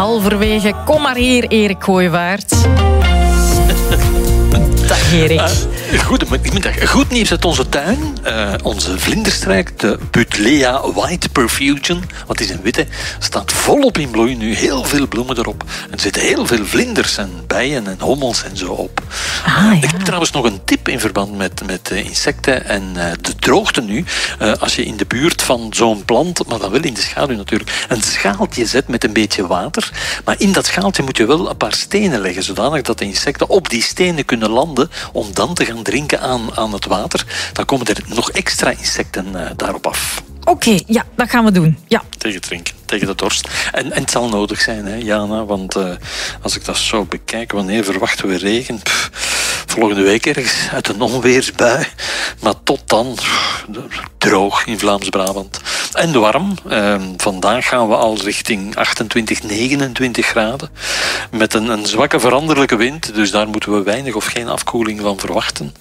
Halverwege, kom maar hier, Erik Gooivaert. Dag Erik. Goed nieuws uit onze tuin. Onze vlinderstrijk, de Buddleia White Perfusion, wat is een witte, staat volop in bloei nu. Heel veel bloemen erop. En er zitten heel veel vlinders en bijen en hommels en zo op. Ik heb trouwens nog een tip in verband met insecten en de droogte nu. Als je in de buurt van zo'n plant, maar dan wel in de schaduw natuurlijk, een schaaltje zet met een beetje water. Maar in dat schaaltje moet je wel een paar stenen leggen, zodanig dat de insecten op die stenen kunnen landen om dan te gaan drinken aan het water. Dan komen er nog extra insecten daarop af. Oké, ja, dat gaan we doen. Ja. Tegen drinken, tegen de dorst. En het zal nodig zijn, hè, Jana, want als ik dat zo bekijk, wanneer verwachten we regen? Volgende week ergens uit een onweersbui. Maar tot dan droog in Vlaams-Brabant. En warm. Vandaag gaan we al richting 28, 29 graden. Met een zwakke veranderlijke wind. Dus daar moeten we weinig of geen afkoeling van verwachten.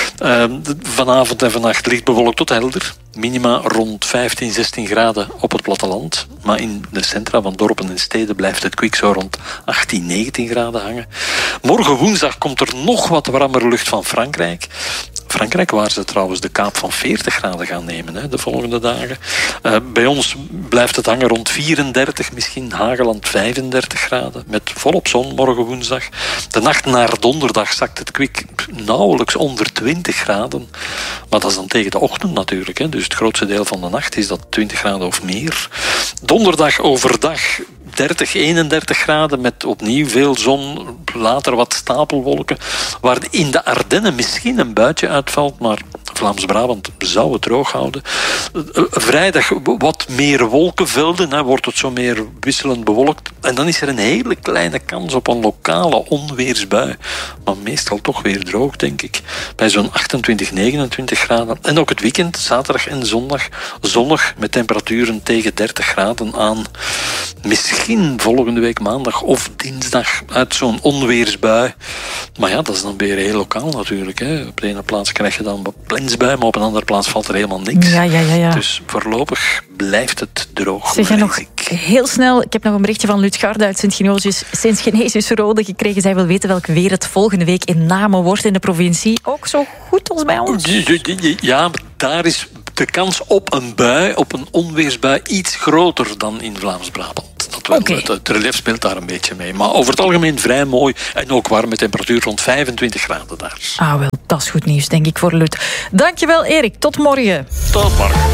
Vanavond en vannacht licht bewolkt tot helder. Minima rond 15, 16 graden op het platteland. Maar in de centra van dorpen en steden blijft het kwik zo rond 18, 19 graden hangen. Morgen woensdag komt er nog wat warmere lucht van Frankrijk. Frankrijk, waar ze trouwens de kaap van 40 graden gaan nemen de volgende dagen. Bij ons blijft het hangen rond 34, misschien Hageland 35 graden. Met volop zon morgen woensdag. De nacht naar donderdag zakt het kwik nauwelijks onder 20 graden. Maar dat is dan tegen de ochtend natuurlijk. Dus het grootste deel van de nacht is dat 20 graden of meer. Donderdag overdag 30, 31 graden met opnieuw veel zon, later wat stapelwolken, waar in de Ardennen misschien een buitje uitvalt, maar Vlaams-Brabant zou het droog houden. Vrijdag wat meer wolkenvelden, wordt het zo meer wisselend bewolkt. En dan is er een hele kleine kans op een lokale onweersbui. Maar meestal toch weer droog, denk ik. Bij zo'n 28, 29 graden. En ook het weekend, zaterdag en zondag, zonnig met temperaturen tegen 30 graden aan. Misschien volgende week maandag of dinsdag uit zo'n onweersbui. Maar ja, dat is dan weer heel lokaal natuurlijk. Op de ene plaats krijg je dan wat plensbui, maar op een andere plaats valt er helemaal niks. Ja. Dus voorlopig blijft het droog. Zeg je nog heel snel, ik heb nog een berichtje van Lutgarde uit Sint-Genesius-Rode gekregen. Zij wil weten welk weer het volgende week in Namen wordt in de provincie. Ook zo goed als bij ons? Ja, maar daar is de kans op een bui, op een onweersbui, iets groter dan in Vlaams-Brabant. Het relief speelt daar een beetje mee. Maar over het algemeen vrij mooi en ook warm met temperatuur rond 25 graden daar. Wel, dat is goed nieuws, denk ik, voor Lut. Dankjewel, Erik. Tot morgen. Tot morgen.